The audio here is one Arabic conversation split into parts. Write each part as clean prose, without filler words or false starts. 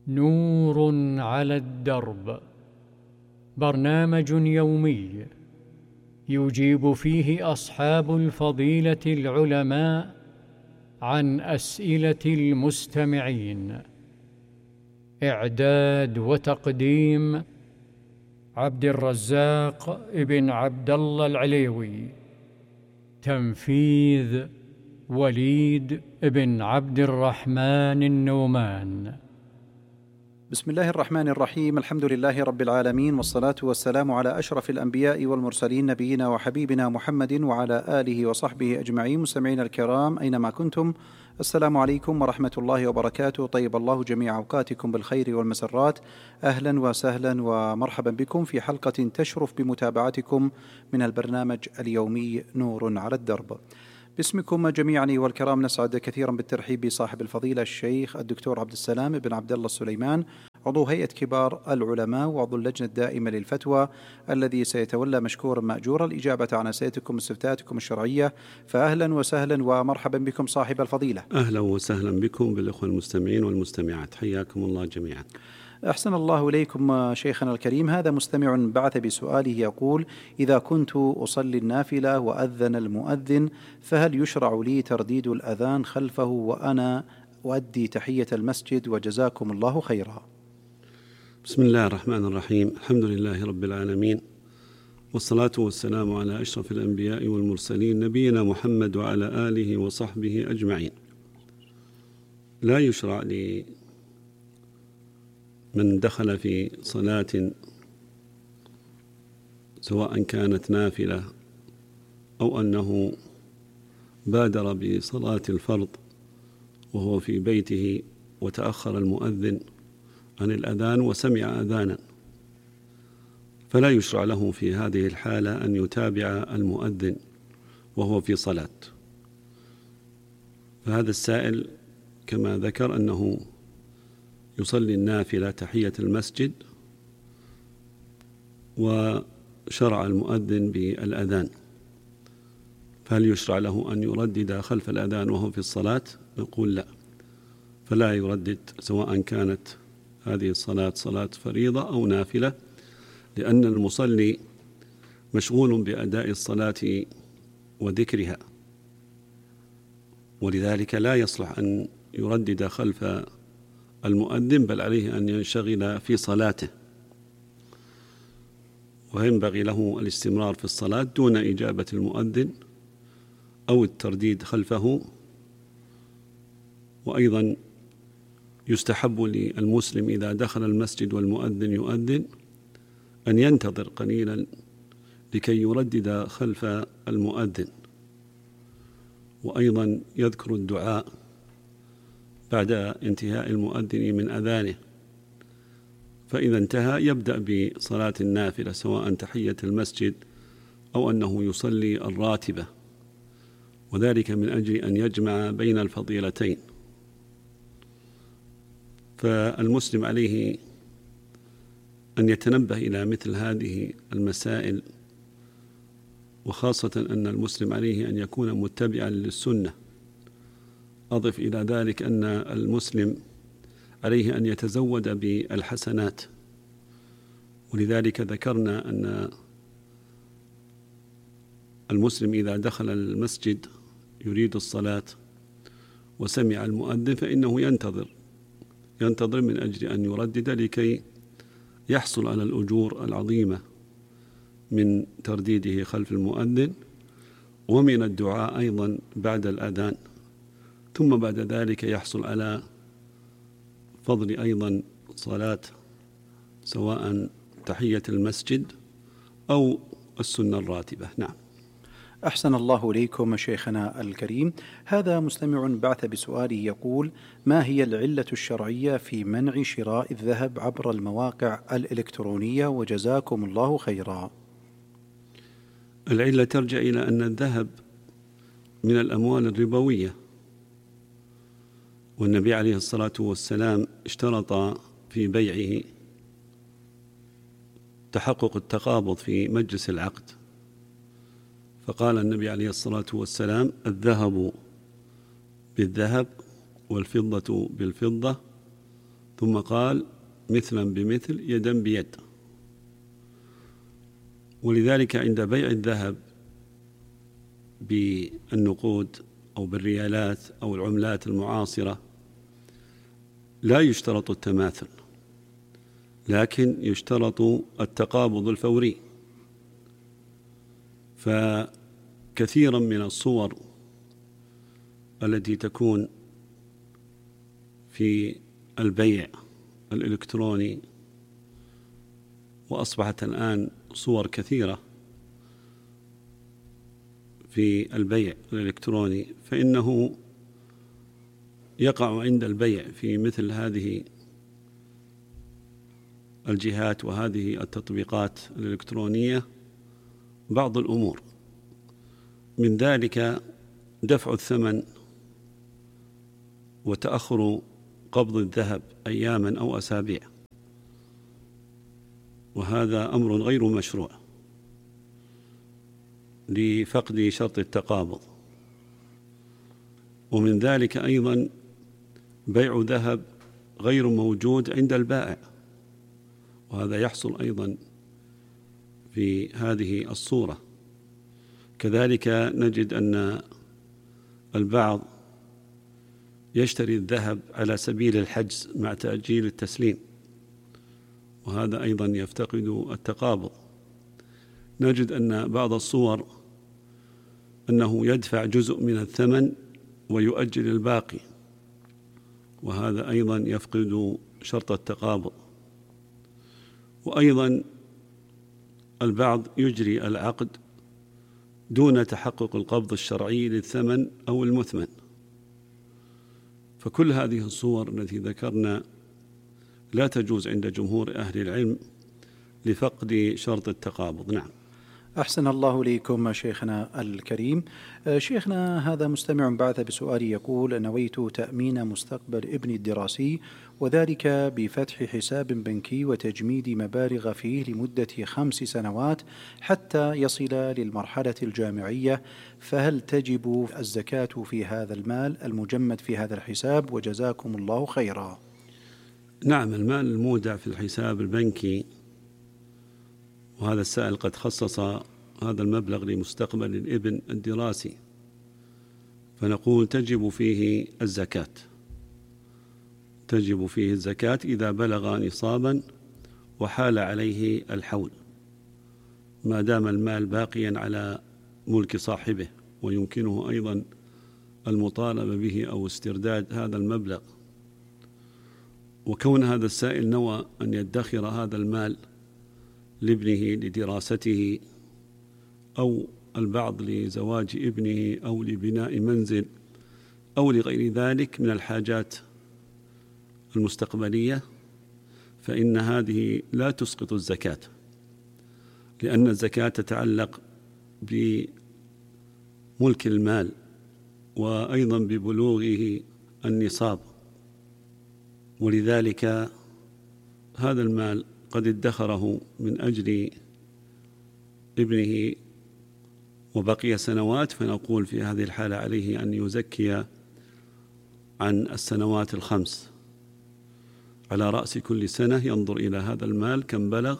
نور على الدرب، برنامج يومي يجيب فيه أصحاب الفضيلة العلماء عن أسئلة المستمعين. إعداد وتقديم عبد الرزاق ابن عبد الله العليوي. تنفيذ وليد ابن عبد الرحمن النومان. بسم الله الرحمن الرحيم. الحمد لله رب العالمين، والصلاة والسلام على أشرف الأنبياء والمرسلين، نبينا وحبيبنا محمد وعلى آله وصحبه أجمعين. مستمعينا الكرام أينما كنتم، السلام عليكم ورحمة الله وبركاته. طيب الله جميع أوقاتكم بالخير والمسرات. أهلا وسهلا ومرحبا بكم في حلقة تشرف بمتابعتكم من البرنامج اليومي نور على الدرب. باسمكم جميعا والكرام نسعد كثيرا بالترحيب بصاحب الفضيلة الشيخ الدكتور عبد السلام بن عبد الله السليمان، عضو هيئة كبار العلماء وعضو اللجنة الدائمة للفتوى، الذي سيتولى مشكورا مأجورا الإجابة عن أسئلتكم واستفتاءاتكم الشرعية. فأهلا وسهلا ومرحبا بكم صاحب الفضيلة. أهلا وسهلا بكم بالأخوة المستمعين والمستمعات، حياكم الله جميعا. أحسن الله إليكم شيخنا الكريم. هذا مستمع بعث بسؤاله يقول: إذا كنت أصلي النافلة وأذن المؤذن، فهل يشرع لي ترديد الأذان خلفه وأنا أؤدي تحية المسجد؟ وجزاكم الله خيرا. بسم الله الرحمن الرحيم. الحمد لله رب العالمين، والصلاة والسلام على أشرف الأنبياء والمرسلين، نبينا محمد وعلى آله وصحبه أجمعين. لا يشرع لمن دخل في صلاة سواء كانت نافلة أو أنه بادر بصلاة الفرض وهو في بيته وتأخر المؤذن عن الأذان وسمع أذانا، فلا يشرع له في هذه الحالة أن يتابع المؤذن وهو في صلاة. فهذا السائل كما ذكر أنه يصلي النافلة تحية المسجد وشرع المؤذن بالأذان، فهل يشرع له أن يردد خلف الأذان وهو في الصلاة؟ نقول لا، فلا يردد سواء كانت هذه الصلاة صلاة فريضة أو نافلة، لأن المصلي مشغول بأداء الصلاة وذكرها، ولذلك لا يصلح أن يردد خلف المؤذن، بل عليه أن ينشغل في صلاته، وينبغي له الاستمرار في الصلاة دون إجابة المؤذن أو الترديد خلفه. وأيضا يستحب للمسلم إذا دخل المسجد والمؤذن يؤذن أن ينتظر قليلا لكي يردد خلف المؤذن، وأيضا يذكر الدعاء بعد انتهاء المؤذن من أذانه، فإذا انتهى يبدأ بصلاة النافلة سواء تحية المسجد أو أنه يصلي الراتبة، وذلك من أجل أن يجمع بين الفضيلتين. فالمسلم عليه أن يتنبه إلى مثل هذه المسائل، وخاصة أن المسلم عليه أن يكون متبعا للسنة. أضف إلى ذلك أن المسلم عليه أن يتزود بالحسنات، ولذلك ذكرنا أن المسلم إذا دخل المسجد يريد الصلاة وسمع المؤذن فإنه ينتظر من أجل أن يردد لكي يحصل على الأجور العظيمة من ترديده خلف المؤذن، ومن الدعاء أيضا بعد الأذان، ثم بعد ذلك يحصل على فضل أيضا صلاة سواء تحية المسجد أو السنة الراتبة. نعم. أحسن الله إليكم شيخنا الكريم. هذا مستمع بعث بسؤاله يقول: ما هي العلة الشرعية في منع شراء الذهب عبر المواقع الإلكترونية؟ وجزاكم الله خيرا. العلة ترجع إلى أن الذهب من الأموال الربوية، والنبي عليه الصلاة والسلام اشترط في بيعه تحقق التقابض في مجلس العقد، فقال النبي عليه الصلاة والسلام: الذهب بالذهب والفضة بالفضة، ثم قال مثلا بمثل يدا بيد. ولذلك عند بيع الذهب بالنقود أو بالريالات أو العملات المعاصرة لا يشترط التماثل، لكن يشترط التقابض الفوري. فكثيرا من الصور التي تكون في البيع الإلكتروني، وأصبحت الآن صور كثيرة في البيع الإلكتروني، فإنه يقع عند البيع في مثل هذه الجهات وهذه التطبيقات الإلكترونية بعض الأمور، من ذلك دفع الثمن وتأخر قبض الذهب أياما أو أسابيع، وهذا أمر غير مشروع لفقد شرط التقابض. ومن ذلك أيضا بيع ذهب غير موجود عند البائع، وهذا يحصل أيضا في هذه الصورة. كذلك نجد أن البعض يشتري الذهب على سبيل الحجز مع تأجيل التسليم، وهذا أيضا يفتقد التقابض. نجد أن بعض الصور أنه يدفع جزء من الثمن ويؤجل الباقي، وهذا أيضا يفقد شرط التقابض. وأيضا البعض يجري العقد دون تحقق القبض الشرعي للثمن أو المثمن. فكل هذه الصور التي ذكرنا لا تجوز عند جمهور أهل العلم لفقد شرط التقابض. نعم. أحسن الله ليكم شيخنا الكريم. شيخنا هذا مستمع بعث بسؤال يقول: نويت تأمين مستقبل ابني الدراسي، وذلك بفتح حساب بنكي وتجميد مبالغ فيه لمدة 5 سنوات حتى يصل للمرحلة الجامعية، فهل تجب الزكاة في هذا المال المجمد في هذا الحساب؟ وجزاكم الله خيرا. نعم، المال المودع في الحساب البنكي، وهذا السائل قد خصص هذا المبلغ لمستقبل الابن الدراسي، فنقول تجب فيه الزكاة. تجب فيه الزكاة إذا بلغ نصابا وحال عليه الحول، ما دام المال باقيا على ملك صاحبه، ويمكنه أيضا المطالبة به أو استرداد هذا المبلغ. وكون هذا السائل نوى أن يدخر هذا المال لابنه لدراسته، أو البعض لزواج ابنه، أو لبناء منزل، أو لغير ذلك من الحاجات المستقبلية، فإن هذه لا تسقط الزكاة، لأن الزكاة تتعلق بملك المال وأيضا ببلوغه النصاب. ولذلك هذا المال قد ادخره من أجل ابنه وبقي سنوات، فنقول في هذه الحالة عليه أن يزكي عن السنوات 5 على رأس كل سنة، ينظر إلى هذا المال كم بلغ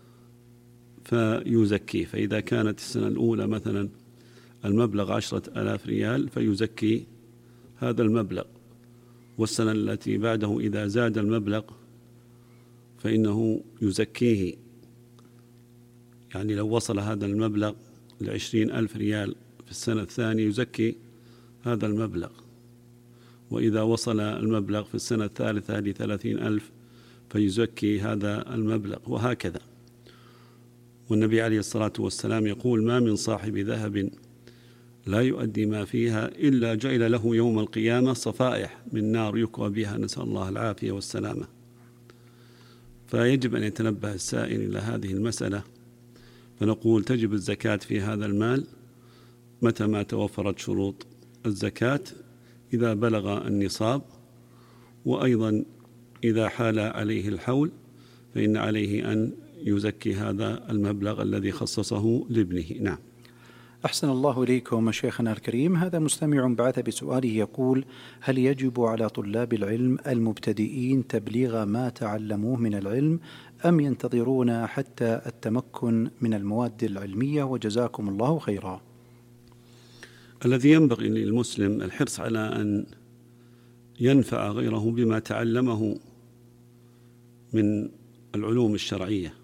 فيزكيه. فإذا كانت السنة الأولى مثلا المبلغ 10,000 ريال فيزكي هذا المبلغ، والسنة التي بعده إذا زاد المبلغ فإنه يزكيه. يعني لو وصل هذا المبلغ 20,000 ريال في السنة الثانية يزكي هذا المبلغ، وإذا وصل المبلغ في السنة الثالثة ل30,000 فيزكي هذا المبلغ، وهكذا. والنبي عليه الصلاة والسلام يقول: ما من صاحب ذهب لا يؤدي ما فيها إلا جعل له يوم القيامة صفائح من نار يكوى بها، نسأل الله العافية والسلامة. فيجب أن يتنبه السائل إلى هذه المسألة، فنقول تجب الزكاة في هذا المال متى ما توفرت شروط الزكاة، إذا بلغ النصاب، وأيضا إذا حال عليه الحول فإن عليه أن يزكي هذا المبلغ الذي خصصه لابنه. نعم. أحسن الله إليكم شيخنا الكريم. هذا مستمع بعث بسؤاله يقول: هل يجب على طلاب العلم المبتدئين تبليغ ما تعلموه من العلم أم ينتظرون حتى التمكن من المواد العلمية؟ وجزاكم الله خيرا. الذي ينبغي للمسلم الحرص على أن ينفع غيره بما تعلمه من العلوم الشرعية،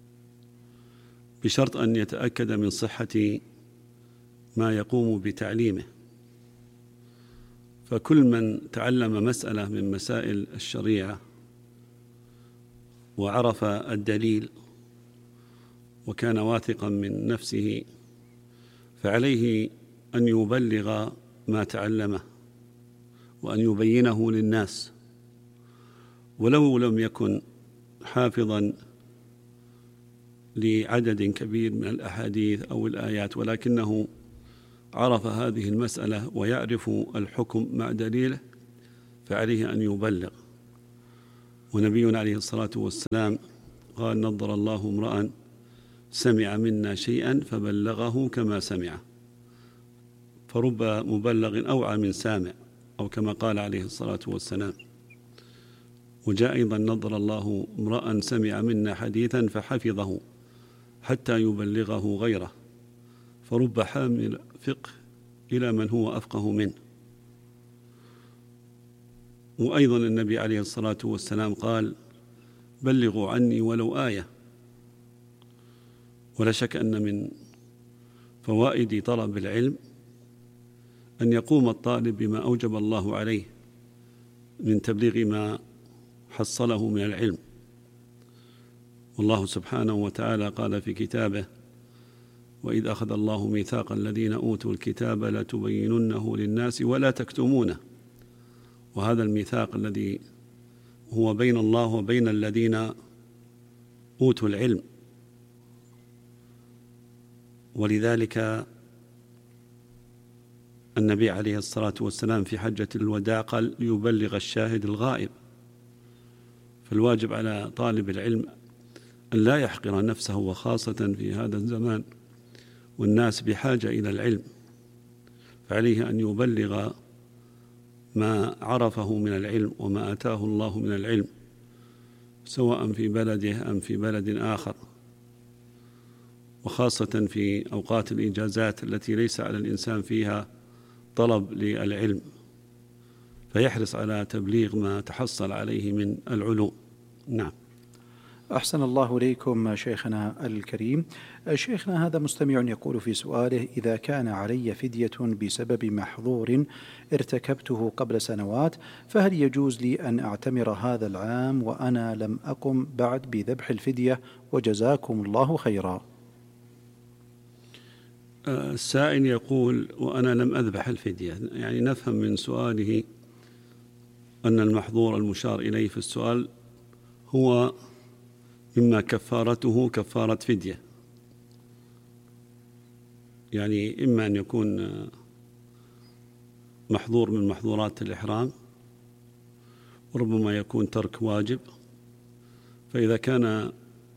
بشرط أن يتأكد من صحة ما يقوم بتعليمه. فكل من تعلم مسألة من مسائل الشريعة وعرف الدليل وكان واثقا من نفسه فعليه أن يبلغ ما تعلمه وأن يبينه للناس، ولو لم يكن حافظا لعدد كبير من الأحاديث أو الآيات، ولكنه عرف هذه المسألة ويعرف الحكم مع دليله، فعليه أن يبلغ. ونبينا عليه الصلاة والسلام قال: نضر الله امرأ سمع منا شيئا فبلغه كما سمعه، فرب مبلغ أوعى من سامع، أو كما قال عليه الصلاة والسلام. وجاء أيضا: نضر الله امرأ سمع منا حديثا فحفظه حتى يبلغه غيره، فرب حامل فقه إلى من هو أفقه منه. وأيضا النبي عليه الصلاة والسلام قال: بلغوا عني ولو آية. ولا شك أن من فوائد طلب العلم أن يقوم الطالب بما أوجب الله عليه من تبليغ ما حصله من العلم. والله سبحانه وتعالى قال في كتابه: وإذ أخذ الله ميثاق الذين أوتوا الكتاب لتبيننه للناس ولا تكتمونه. وهذا الميثاق الذي هو بين الله وبين الذين أوتوا العلم، ولذلك النبي عليه الصلاة والسلام في حجة الوداع قال: ليبلغ الشاهد الغائب. فالواجب على طالب العلم أن لا يحقر نفسه، وخاصة في هذا الزمان والناس بحاجة إلى العلم، فعليه أن يبلغ ما عرفه من العلم وما آتاه الله من العلم، سواء في بلده أم في بلد آخر، وخاصة في أوقات الإجازات التي ليس على الإنسان فيها طلب للعلم، فيحرص على تبليغ ما تحصل عليه من العلوم. نعم. أحسن الله إليكم شيخنا الكريم. شيخنا هذا مستمع يقول في سؤاله: إذا كان علي فدية بسبب محظور ارتكبته قبل سنوات، فهل يجوز لي أن أعتمر هذا العام وأنا لم أقم بعد بذبح الفدية؟ وجزاكم الله خيرا. السائل يقول: وأنا لم أذبح الفدية، يعني نفهم من سؤاله أن المحظور المشار إليه في السؤال هو إما كفارته كفارة فدية، يعني إما أن يكون محظور من محظورات الإحرام، وربما يكون ترك واجب. فإذا كان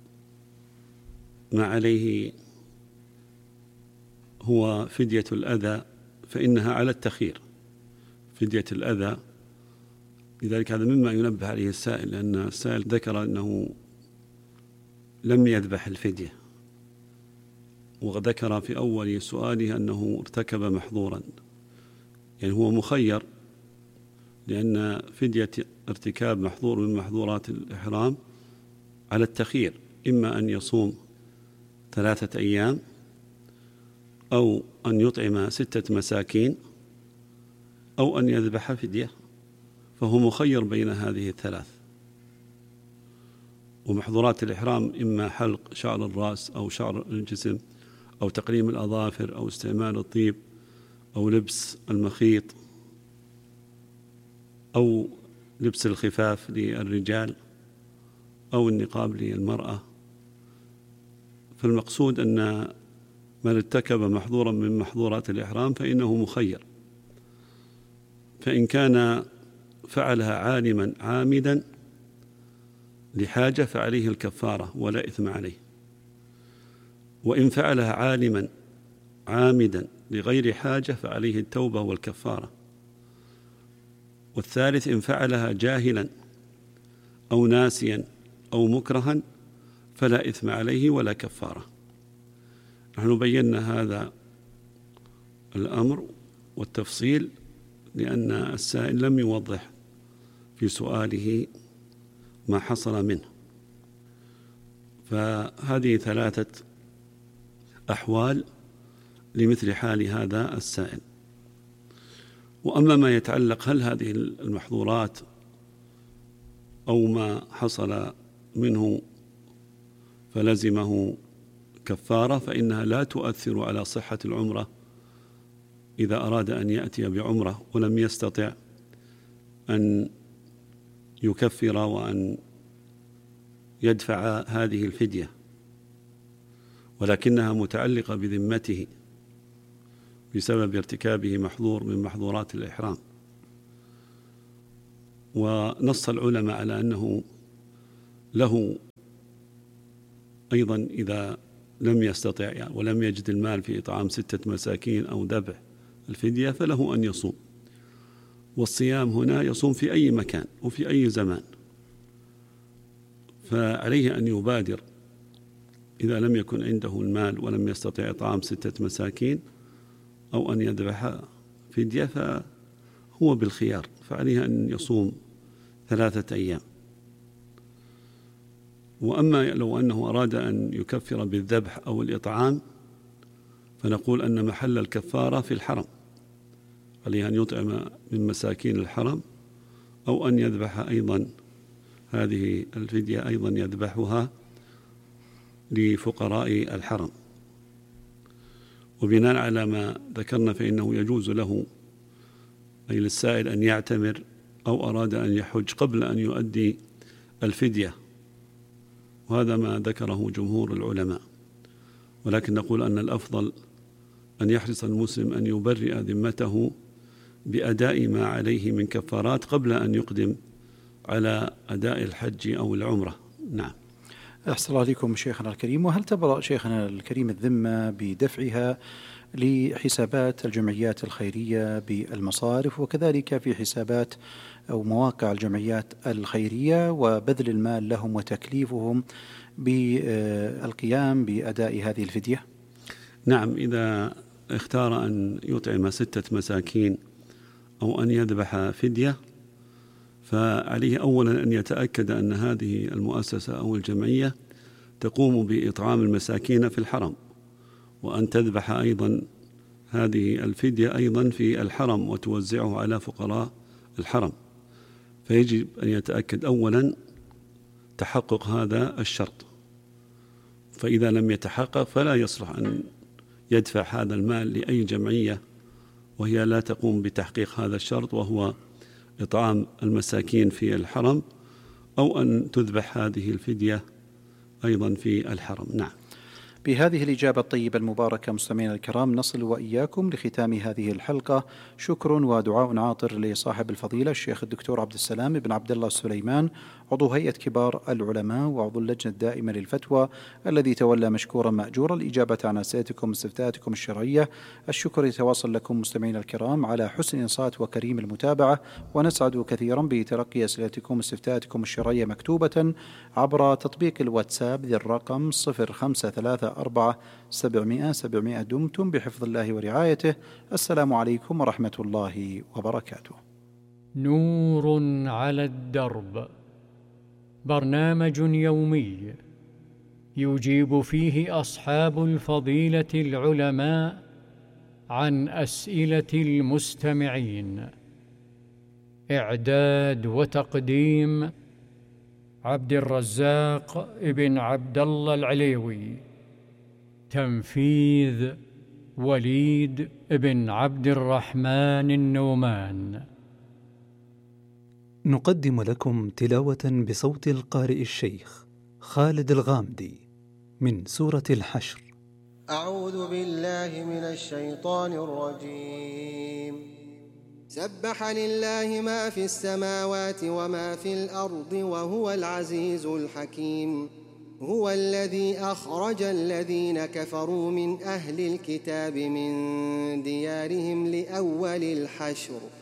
ما عليه هو فدية الأذى فإنها على التخيير، فدية الأذى. لذلك هذا مما ينبه عليه السائل، لأن السائل ذكر أنه لم يذبح الفدية، وذكر في أول سؤاله أنه ارتكب محظورا، يعني هو مخير، لأن فدية ارتكاب محظور من محظورات الإحرام على التخيير، إما أن يصوم 3 أيام أو أن يطعم 6 مساكين أو أن يذبح فدية، فهو مخير بين هذه الثلاث. ومحظورات الإحرام إما حلق شعر الرأس أو شعر الجسم أو تقليم الأظافر أو استعمال الطيب أو لبس المخيط أو لبس الخفاف للرجال أو النقاب للمرأة. فالمقصود أن من ارتكب محظورا من محظورات الإحرام فإنه مخير، فإن كان فعلها عالما عامدا لحاجة فعليه الكفارة ولا إثم عليه، وإن فعلها عالما عامدا لغير حاجة فعليه التوبة والكفارة. والثالث إن فعلها جاهلا أو ناسيا أو مكرها فلا إثم عليه ولا كفارة. نحن بينا هذا الأمر والتفصيل لأن السائل لم يوضح في سؤاله ما حصل منه، فهذه 3 أحوال لمثل حال هذا السائل. وأما ما يتعلق هل هذه المحظورات أو ما حصل منه فلزمه كفارة فإنها لا تؤثر على صحة العمرة إذا أراد أن يأتي بعمرة ولم يستطع أن يكفر وأن يدفع هذه الفدية، ولكنها متعلقة بذمته بسبب ارتكابه محظور من محظورات الإحرام. ونص العلماء على أنه له أيضا إذا لم يستطع ولم يجد المال في إطعام 6 مساكين أو ذبح الفدية فله أن يصوم. والصيام هنا يصوم في أي مكان وفي أي زمان، فعليه أن يبادر إذا لم يكن عنده المال ولم يستطع إطعام 6 مساكين أو أن يذبح فدية فهو بالخيار، فعليه أن يصوم 3 أيام. وأما لو أنه أراد أن يكفر بالذبح أو الإطعام فنقول أن محل الكفارة في الحرم، عليه أن يطعم من مساكين الحرم أو أن يذبح أيضا هذه الفدية أيضا يذبحها لفقراء الحرم. وبناء على ما ذكرنا فإنه يجوز له أي للسائل أن يعتمر أو أراد أن يحج قبل أن يؤدي الفدية، وهذا ما ذكره جمهور العلماء. ولكن نقول أن الأفضل أن يحرص المسلم أن يبرئ ذمته بأداء ما عليه من كفارات قبل أن يقدم على أداء الحج أو العمرة. نعم. أحسن الله عليكم شيخنا الكريم. وهل تبرأ شيخنا الكريم الذمة بدفعها لحسابات الجمعيات الخيرية بالمصارف وكذلك في حسابات أو مواقع الجمعيات الخيرية وبذل المال لهم وتكليفهم بالقيام بأداء هذه الفدية؟ نعم، إذا اختار أن يطعم 6 مساكين أو أن يذبح فدية فعليه أولا أن يتأكد أن هذه المؤسسة أو الجمعية تقوم بإطعام المساكين في الحرم، وأن تذبح أيضا هذه الفدية أيضا في الحرم وتوزعه على فقراء الحرم. فيجب أن يتأكد أولا تحقق هذا الشرط، فإذا لم يتحقق فلا يصلح أن يدفع هذا المال لأي جمعية وهي لا تقوم بتحقيق هذا الشرط، وهو إطعام المساكين في الحرم، أو أن تذبح هذه الفدية أيضا في الحرم. نعم. بهذه الإجابة الطيبة المباركة مستمعينا الكرام نصل وإياكم لختام هذه الحلقة. شكر ودعاء عاطر لصاحب الفضيلة الشيخ الدكتور عبد السلام بن عبد الله السليمان، عضو هيئة كبار العلماء وعضو اللجنة الدائمة للفتوى، الذي تولى مشكورا مأجورا الإجابة عن أسئلتكم واستفتاءاتكم الشرعية. الشكر يتواصل لكم مستمعينا الكرام على حسن الإنصات وكريم المتابعة، ونسعد كثيرا بتلقي أسئلتكم واستفتاءاتكم الشرعية مكتوبة عبر تطبيق الواتساب ذي الرقم 0534 دمتم بحفظ الله ورعايته. السلام عليكم ورحمة الله وبركاته. نور على الدرب، برنامج يومي يجيب فيه أصحاب الفضيلة العلماء عن أسئلة المستمعين. إعداد وتقديم عبد الرزاق ابن عبد الله العليوي. تنفيذ وليد ابن عبد الرحمن النومان. نقدم لكم تلاوة بصوت القارئ الشيخ خالد الغامدي من سورة الحشر. أعوذ بالله من الشيطان الرجيم. سبح لله ما في السماوات وما في الأرض وهو العزيز الحكيم. هو الذي أخرج الذين كفروا من أهل الكتاب من ديارهم لأول الحشر